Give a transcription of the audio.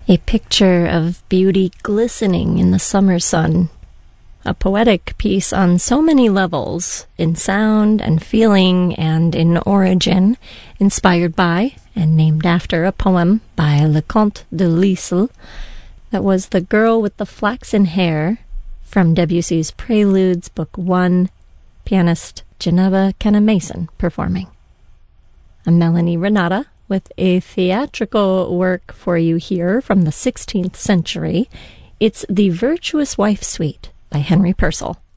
A picture of beauty glistening in the summer sun. A poetic piece on so many levels, in sound and feeling and in origin, inspired by and named after a poem by Leconte de Lisle that was The Girl with the Flaxen Hair from Debussy's Preludes, Book 1, pianist Geneva Kenna-Mason performing. I'm Melanie Renata with a theatrical work for you here from the 16th century. It's The Virtuous Wife Suite by Henry Purcell.